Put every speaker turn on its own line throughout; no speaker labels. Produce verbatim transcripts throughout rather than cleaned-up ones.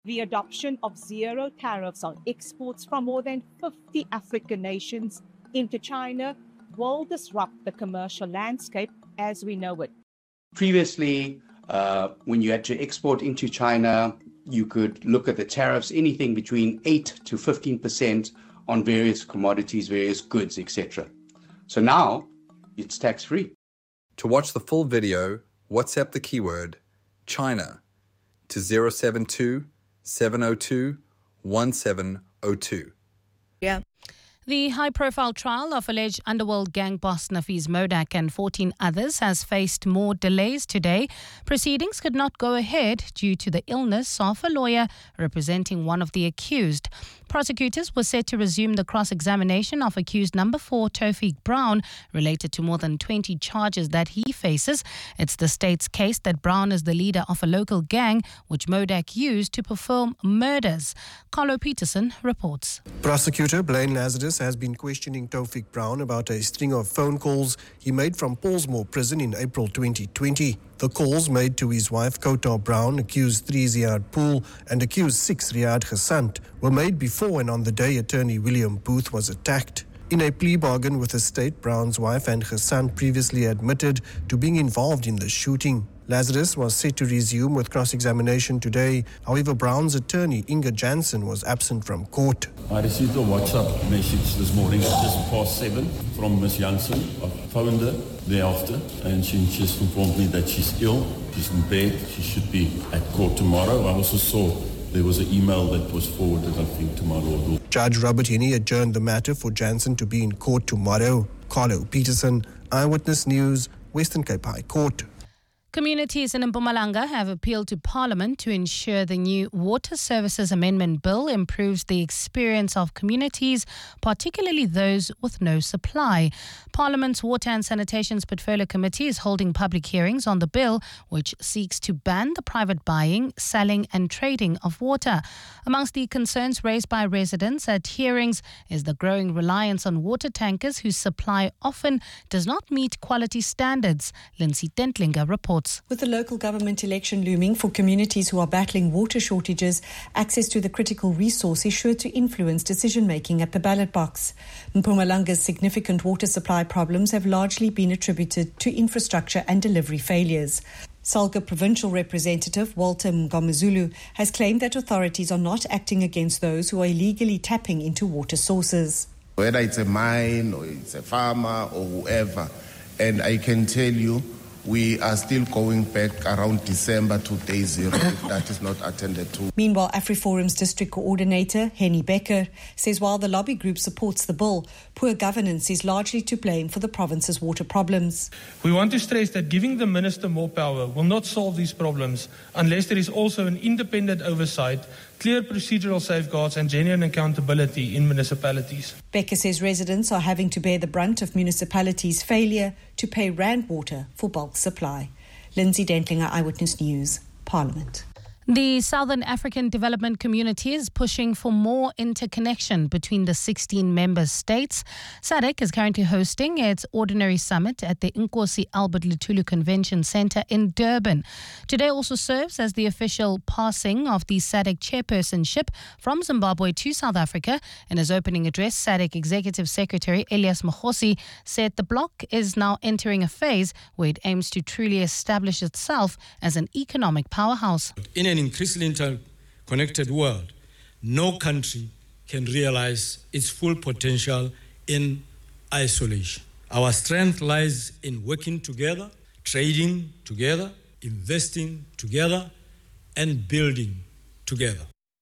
The adoption of zero tariffs on exports from more than fifty African nations into China will disrupt the commercial landscape as we know it.
Previously, uh, when you had to export into China, you could look at the tariffs, anything between eight to fifteen percent on various commodities, various goods, et cetera. So now it's tax-free.
To watch the full video, WhatsApp the keyword China to zero seven two, seven zero two, one seven zero two.
Yeah. The high-profile trial of alleged underworld gang boss Nafeez Modak and fourteen others has faced more delays today. Proceedings could not go ahead due to the illness of a lawyer representing one of the accused. Prosecutors were set to resume the cross-examination of accused number four, Tawfiq Brown, related to more than twenty charges that he faces. It's the state's case that Brown is the leader of a local gang which Modak used to perform murders. Carlo Peterson reports.
Prosecutor Blaine Lazarus has been questioning Tawfiq Brown about a string of phone calls he made from Paulsmoor Prison in April twenty twenty. The calls made to his wife Kota Brown, accused three Ziad Pool and accused six Riyad Ghasant, were made before and on the day attorney William Booth was attacked. In a plea bargain with the state, Brown's wife and Ghasant previously admitted to being involved in the shooting. Lazarus was set to resume with cross-examination today. However, Brown's attorney, Inga Jansen, was absent from court.
I received a WhatsApp message this morning at just past seven from Miss Jansen. I phoned her thereafter and she just informed me that she's ill, she's in bed, she should be at court tomorrow. I also saw there was an email that was forwarded, I think, to my lord.
Judge Robert Henney adjourned the matter for Jansen to be in court tomorrow. Carlo Peterson, Eyewitness News, Western Cape High Court.
Communities in Mpumalanga have appealed to Parliament to ensure the new Water Services Amendment Bill improves the experience of communities, particularly those with no supply. Parliament's Water and Sanitation's Portfolio Committee is holding public hearings on the bill, which seeks to ban the private buying, selling and trading of water. Amongst the concerns raised by residents at hearings is the growing reliance on water tankers whose supply often does not meet quality standards. Lindsay Dentlinger reports.
With the local government election looming for communities who are battling water shortages, access to the critical resource is sure to influence decision-making at the ballot box. Mpumalanga's significant water supply problems have largely been attributed to infrastructure and delivery failures. Salga Provincial Representative Walter Mngomezulu has claimed that authorities are not acting against those who are illegally tapping into water sources.
Whether it's a mine or it's a farmer or whoever, and I can tell you, we are still going back around December to day zero if that is not attended to.
Meanwhile, AfriForum's district coordinator, Henny Becker, says while the lobby group supports the bill, poor governance is largely to blame for the province's water problems.
We want to stress that giving the minister more power will not solve these problems unless there is also an independent oversight, clear procedural safeguards and genuine accountability in municipalities.
Becker says residents are having to bear the brunt of municipalities' failure to pay Rand Water for bulk supply. Lindsay Dentlinger, Eyewitness News, Parliament.
The Southern African Development Community is pushing for more interconnection between the sixteen member states. SADC is currently hosting its ordinary summit at the Nkosi Albert Luthuli Convention Centre in Durban. Today also serves as the official passing of the SADC chairpersonship from Zimbabwe to South Africa. In his opening address, SADC Executive Secretary Elias Mkhosi said the bloc is now entering a phase where it aims to truly establish itself as an economic powerhouse.
In an increasingly interconnected world, no country can realize its full potential in isolation. Our strength lies in working together, trading together, investing together, and building together.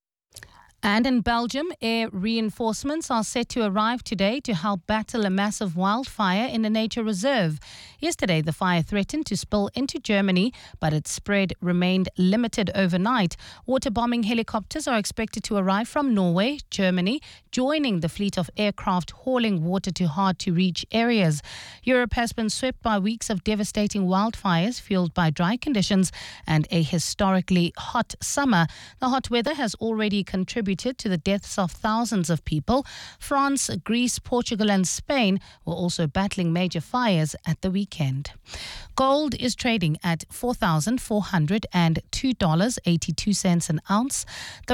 And in Belgium, air reinforcements are set to arrive today to help battle a massive wildfire in a nature reserve. Yesterday, the fire threatened to spill into Germany, but its spread remained limited overnight. Water-bombing helicopters are expected to arrive from Norway, Germany, joining the fleet of aircraft hauling water to hard-to-reach areas. Europe has been swept by weeks of devastating wildfires fueled by dry conditions and a historically hot summer. The hot weather has already contributed to the deaths of thousands of people. France, Greece, Portugal and Spain were also battling major fires at the weekend. Gold is trading at four thousand four hundred two dollars and eighty-two cents an ounce. The